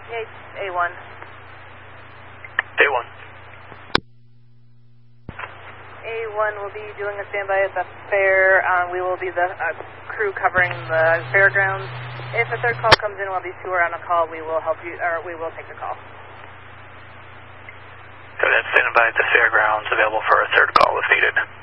A1. A1. A1 will be doing a standby at the fair. We will be the crew covering the fairgrounds. If a third call comes in while these two are on a call, we will help you, or we will take the call. Go ahead, standing by at the fairgrounds, available for a third call if needed.